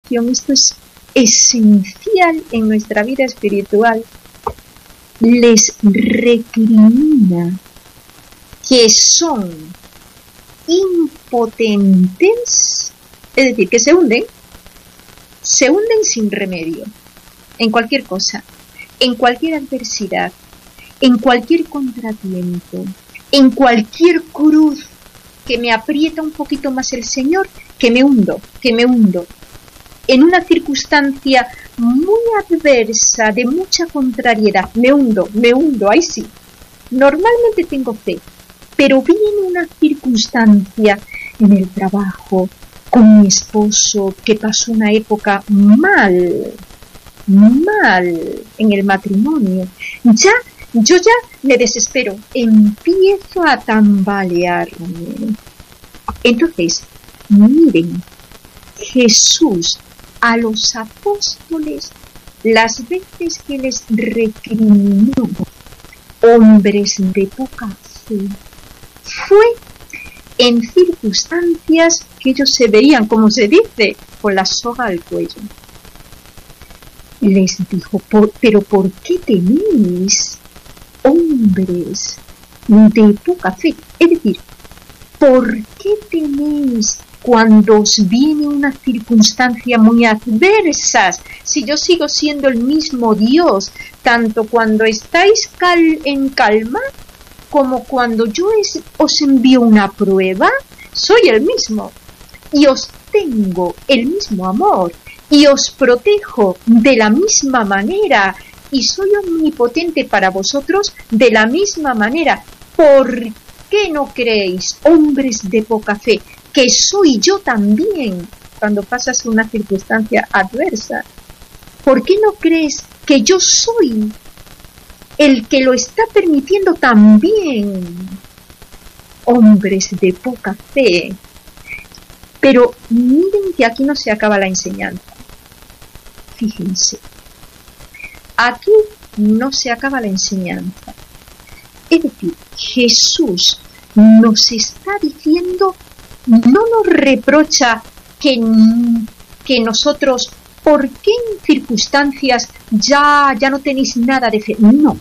atención, esto es esencial en nuestra vida espiritual, les recrimina que son impotentes, es decir, que se hunden sin remedio, en cualquier cosa, en cualquier adversidad, en cualquier contratiempo, en cualquier cruz que me aprieta un poquito más el Señor, que me hundo. En una circunstancia muy adversa, de mucha contrariedad, me hundo, ahí sí. Normalmente tengo fe, pero viene una circunstancia en el trabajo, con mi esposo, que pasó una época mal en el matrimonio. Yo ya me desespero, empiezo a tambalearme. Entonces, miren, Jesús a los apóstoles, las veces que les recriminó, hombres de poca fe, fue en circunstancias que ellos se veían, como se dice, con la soga al cuello. Les dijo, pero ¿por qué teméis, hombres de poca fe? Es decir, ¿por qué teméis cuando os viene una circunstancia muy adversa? Si yo sigo siendo el mismo Dios, tanto cuando estáis en calma, como cuando yo os envío una prueba, soy el mismo. Y os tengo el mismo amor. Y os protejo de la misma manera. Y soy omnipotente para vosotros de la misma manera. ¿Por qué no creéis, hombres de poca fe, que soy yo también cuando pasas una circunstancia adversa? ¿Por qué no crees que yo soy el que lo está permitiendo también? Hombres de poca fe. Pero miren que aquí no se acaba la enseñanza. Fíjense. Aquí no se acaba la enseñanza. Es decir, Jesús nos está diciendo, no nos reprocha que nosotros, ¿por qué en circunstancias ya no tenéis nada de fe? No.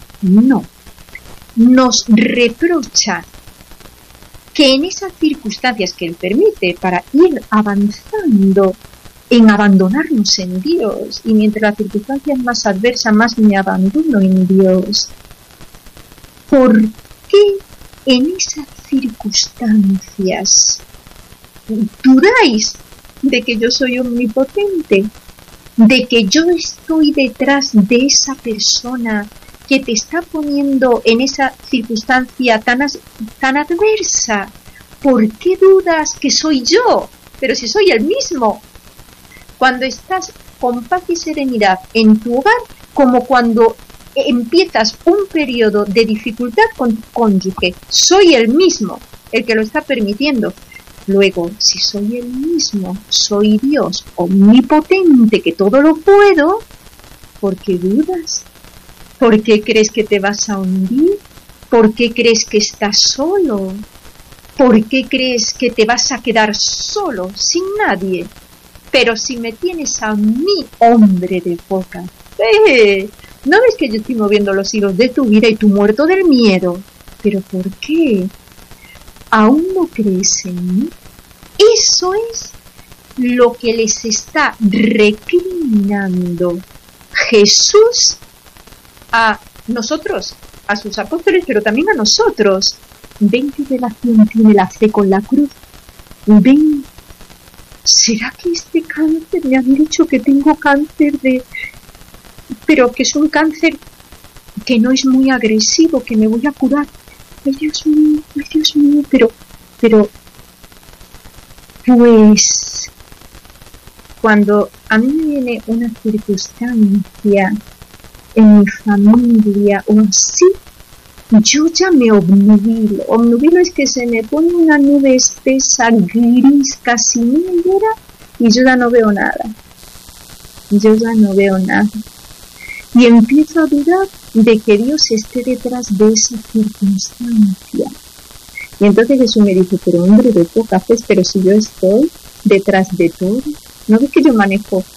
Nos reprocha que en esas circunstancias que Él permite para ir avanzando, en abandonarnos en Dios, y mientras la circunstancia es más adversa, más me abandono en Dios. ¿Por qué en esas circunstancias dudáis de que yo soy omnipotente? De que yo estoy detrás de esa persona que te está poniendo en esa circunstancia tan adversa. ¿Por qué dudas que soy yo? Pero si soy el mismo. Cuando estás con paz y serenidad en tu hogar, como cuando empiezas un periodo de dificultad con tu cónyuge, soy el mismo, el que lo está permitiendo. Luego, si soy el mismo, soy Dios omnipotente, que todo lo puedo, ¿por qué dudas? ¿Por qué crees que te vas a hundir? ¿Por qué crees que estás solo? ¿Por qué crees que te vas a quedar solo, sin nadie? Pero si me tienes a mí, hombre de poca fe, ¿no ves que yo estoy moviendo los hilos de tu vida y tú muerto del miedo? ¿Pero por qué? ¿Aún no crees en mí? Eso es lo que les está recriminando Jesús a nosotros, a sus apóstoles, pero también a nosotros. ¿Ven qué relación tiene la fe con la cruz? ¿Ven? ¿Será que este cáncer, me han dicho que tengo cáncer pero que es un cáncer que no es muy agresivo, que me voy a curar? Ay, Dios mío, pero, pues, cuando a mí me viene una circunstancia en mi familia o así, yo ya me obnubilo. Obnubilo es que se me pone una nube espesa, gris, casi negra, y yo ya no veo nada. Y empiezo a dudar de que Dios esté detrás de esa circunstancia. Y entonces Jesús me dice, pero hombre de poca fe, pero si yo estoy detrás de todo, ¿no ves que yo manejo